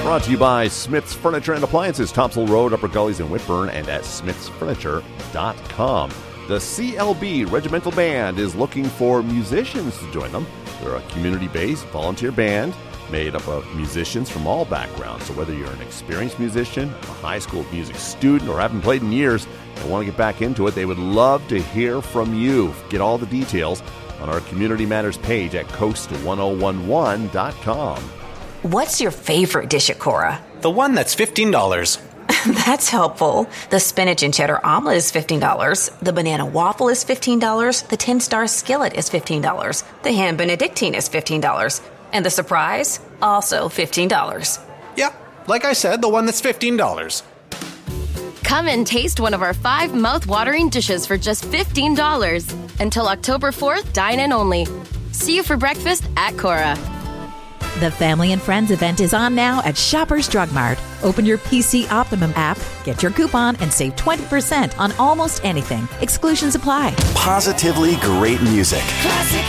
brought to you by Smith's Furniture and Appliances, Thompson Road, Upper Gullies in Whitburn, and at smithsfurniture.com. The CLB Regimental Band is looking for musicians to join them. They're a community-based volunteer band made up of musicians from all backgrounds. So whether you're an experienced musician, a high school music student, or haven't played in years and want to get back into it, they would love to hear from you. Get all the details on our Community Matters page at coast1011.com. What's your favorite dish at Cora? The one that's $15. That's helpful. The spinach and cheddar omelet is $15. The banana waffle is $15. The 10-star skillet is $15. The ham benedictine is $15. And the surprise? Also $15. Yeah, like I said, the one that's $15. Come and taste one of our 5 mouth-watering dishes for just $15. Until October 4th, dine in only. See you for breakfast at Cora. The Family and Friends event is on now at Shoppers Drug Mart. Open your PC Optimum app, get your coupon, and save 20% on almost anything. Exclusions apply. Positively great music. Classic